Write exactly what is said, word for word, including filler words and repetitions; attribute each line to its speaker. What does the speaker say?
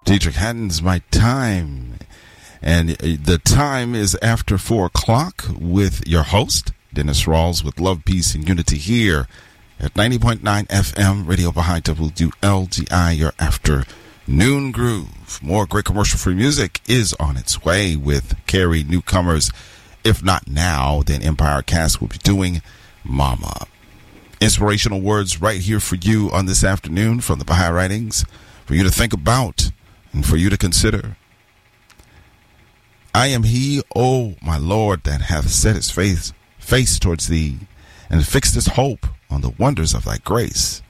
Speaker 1: Dietrich Hatton's My Time. And the time is after four o'clock with your host, Dennis Rawls, with Love, Peace, and Unity here at ninety point nine F M, Radio Behind W L G I, your afternoon groove. More great commercial-free music is on its way with Carrie Newcomers. If not now, then Empire Cast will be doing Mama. Inspirational words right here for you on this afternoon from the Baha'i Writings, for you to think about and for you to consider. I am he, O my Lord, that hath set his face, face towards thee, and fixed his hope on the wonders of thy grace.